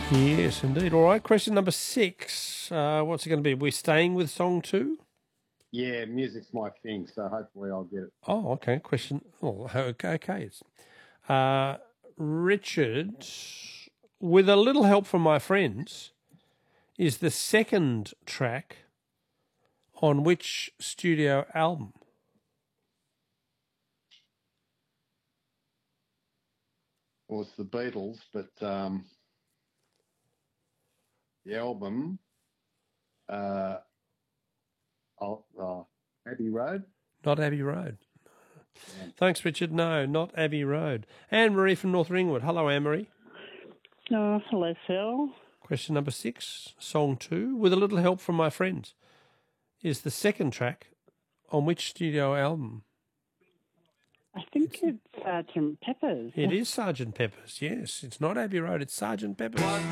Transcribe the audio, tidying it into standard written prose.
Yes, indeed. All right, question number 6. What's it going to be? We're staying with song 2? Yeah, music's my thing, so hopefully I'll get it. Oh, okay. Question. Oh, okay. Richard, with a little help from my friends, is the second track on which studio album? Well, it's the Beatles, but the album, Abbey Road. Not Abbey Road. Yeah. Thanks, Richard. No, not Abbey Road. Anne-Marie from North Ringwood. Hello, Anne-Marie. Oh, hello, Phil. Question number 6, song 2, with a little help from my friends, is the second track on which studio album? I think it's Sergeant Pepper's. It is Sergeant Pepper's, yes. It's not Abbey Road, it's Sergeant Pepper's.